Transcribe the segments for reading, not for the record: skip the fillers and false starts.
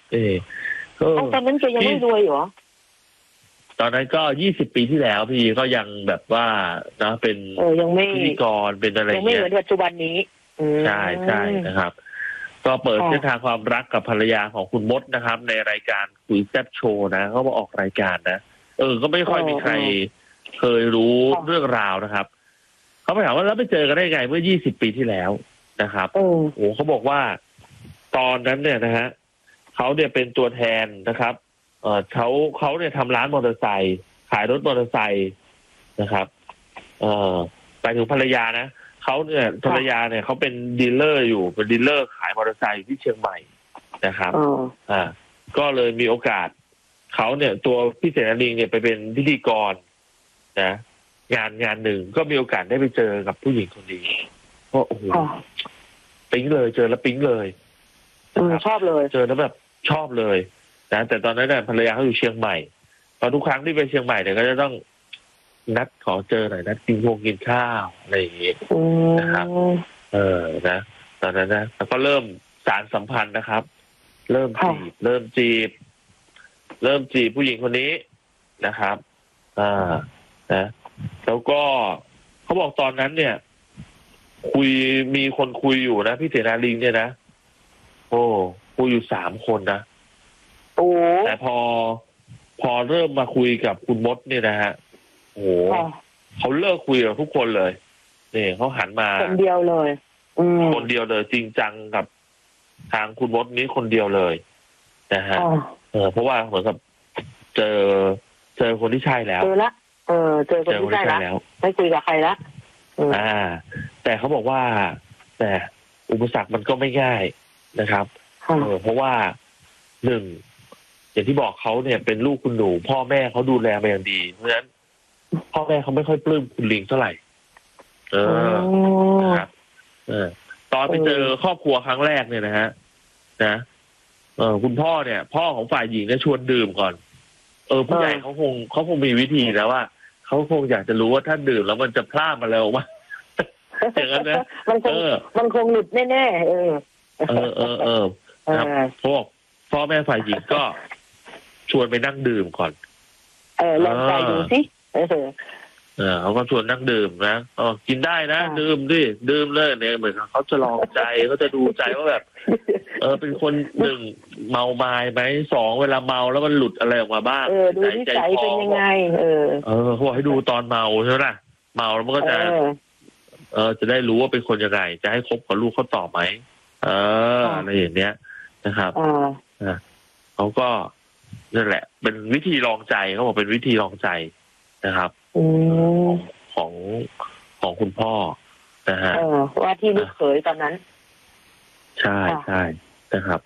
เออตอนนั้นแกยังไม่รวยเหรอตอนนั้นก็20 ปีที่แล้วพี่ก็ยังแบบว่านะเป็นยังไม่พิธีกรเป็นอะไรยังไม่เหมือนปัจจุบันนี้ใช่ใช่นะครับก็เปิดเส้นทางความรักกับภรรยาของคุณมดนะครับในรายการคุยแซ่บโชว์นะเขามาออกรายการนะก็ไม่ค่อยมีใครเคยรู้เรื่องราวนะครับเขาไปถามว่าแล้วไปเจอกันได้ไงเมื่อ20 ปีที่แล้วนะครับเขาบอกว่าตอนนั้นเนี่ยนะฮะเขาเนี่ยเป็นตัวแทนนะครับเขาเนี่ยทำร้านมอเตอร์ไซค์ขายรถมอเตอร์ไซค์นะครับไปถึงภรรยานะเขาเนี่ยภรรยาเนี่ยเขาเป็นดีลเลอร์อยู่เป็นดีลเลอร์ขายมอเตอร์ไซค์ที่เชียงใหม่นะครับก็เลยมีโอกาสเขาเนี่ยตัวพี่เสนาลิงเนี่ยไปเป็นพิธีกรนะงานหนึ่งก็มีโอกาสได้ไปเจอกับผู้หญิงคนนี้ก็โอ้โหปิ๊งเลยเจอแล้วปิ๊งเลยชอบเลยเจอแล้วแบบชอบเลยนะแต่ตอนนั้นเนี่ยภรรยาเขาอยู่เชียงใหม่พอทุกครั้งที่ไปเชียงใหม่เนี่ยก็จะต้องนัดขอเจอหน่อยนัดกินข้าวอะไรอย่างเงี้ยนะครับนะตอนนั้นนะแล้วก็เริ่มสารสัมพันธ์นะครับเริ่มจีบผู้หญิงคนนี้นะครับนะแล้วก็เขาบอกตอนนั้นเนี่ยมีคนคุยอยู่นะพี่เสนาลิงเนี่ยนะคุยอยู่3 คนนะแต่พอเริ่มมาคุยกับคุณมดเนี่ยนะฮะเขาเลิกคุยกับทุกคนเลยนี่เขาหันมาคนเดียวเลยจริงจังกับทางคุณมดนี้คนเดียวเลยนะฮะเพราะว่าเหมือนกับเจอคนที่ใช่แล้วเจอคนที่ใช่แล้วไม่คุยกับใครละแต่เขาบอกว่าแต่อุปสรรคมันก็ไม่ง่ายนะครับเพราะว่า1อย่างที่บอกเขาเนี่ยเป็นลูกคุณหนูพ่อแม่เขาดูแลมาอย่างดีเพราะฉะนั้นพ่อแม่เขาไม่ค่อยปลื้มคุณลิงเท่าไหร่นะครับตอนไปเจอครอบครัวครั้งแรกเนี่ยนะฮะคุณพ่อเนี่ยพ่อของฝ่ายหญิงเนี่ยชวนดื่มก่อนผู้ใหญ่เขาคงมีวิธีแล้วว่าเขาคงอยากจะรู้ว่าถ้าดื่มแล้วมันจะพลาดมาแล้วว่าอย่างนั้นนะมันคงหลุดแน่ครับพ่อแม่ฝ่ายหญิงก็ชวนไปนั่งดื่มก่อนลองใจดูสิเขาก็ชวนนั่งดื่มนะกินได้นะดื่มเลยเนี่ยเหมือนเขาจะลองใจเขาจะดูใจว่าแบบเป็นคน1เมาไม้ไหม2เวลาเมาแล้วมันหลุดอะไรออกมาบ้างดูนิสัยเป็นยังไงเขาบอกให้ดูตอนเมาใช่ไหมเมาแล้วมันก็จะได้รู้ว่าเป็นคนยังไงจะให้คบกับลูกเขาต่อไหมอะไรอย่างเนี้ยนะครับเขาก็นั่นแหละเป็นวิธีลองใจเขาบอกเป็นวิธีลองใจนะครับของคุณพ่อนะฮะว่าที่ลูกเขยตอนนั้นใช่นะครับ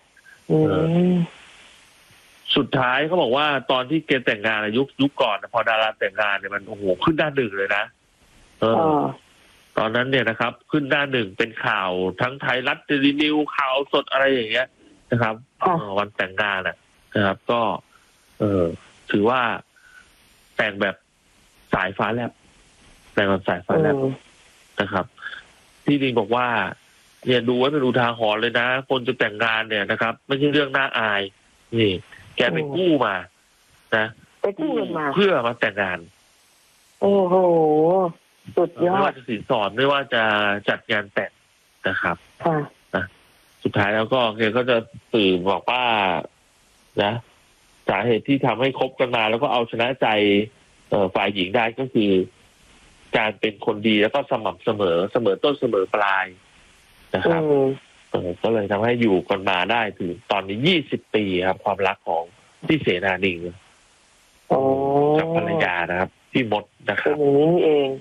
สุดท้ายเขาบอกว่าตอนที่แกแต่งงานยุคก่อนพอดาราแต่งงานเนี่ยมันโอ้โหขึ้นหน้า1เลยนะตอนนั้นเนี่ยนะครับขึ้นหน้า1เป็นข่าวทั้งไทยรัฐเดลินิวข่าวสดอะไรอย่างเงี้ยนะครับวันแต่งงานนะครับก็ถือว่าแต่งแบบสายฟ้าแลบแต่งแบบสายฟ้าแลบนะครับพี่ลิงบอกว่าเนี่ยดูไว้เป็นอุทาหรณ์เลยนะคนจะแต่งงานเนี่ยนะครับไม่ใช่เรื่องน่าอายนี่แกไปกู้มานะไปกู้มาเพื่อมาแต่งงานโอ้โหสุดยอดไม่ว่าจะสินสอดไม่ว่าจะจัดงานแต่งนะครับนะสุดท้ายแล้วก็แกก็จะสื่อบอกว่านะสาเหตุที่ทำให้คบกันมาแล้วก็เอาชนะใจฝ่ายหญิงได้ก็คือการเป็นคนดีแล้วก็สม่ำเสมอต้นเสมอปลายนะครับก็เลยทำให้อยู่กันมาได้ถึงตอนนี้20 ปีครับความรักของพี่เสนาลิงกับภรรยานะครับพี่มดนะครับเป็นอย่างนี้เอง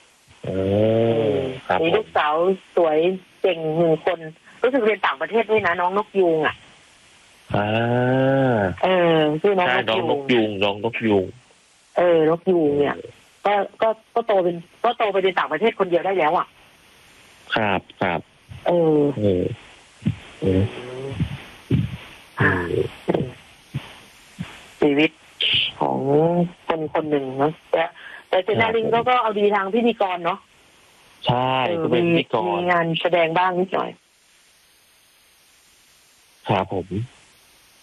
มีลูกสาวสวยเก่ง1 คนรู้สึกเรียนต่างประเทศด้วยนะน้องนกยูงชื่อน้องนกยูงนกยูงเนี่ยก็โตไปเรียนต่างประเทศคนเดียวได้แล้วครับชีวิตของคนหนึ่งนะแต่เสนาลิงก็เอาดีทางพิธีกรเนาะใช่ก็เป็นพิธีกรมีงานแสดงบ้างนิดหน่อยครับผม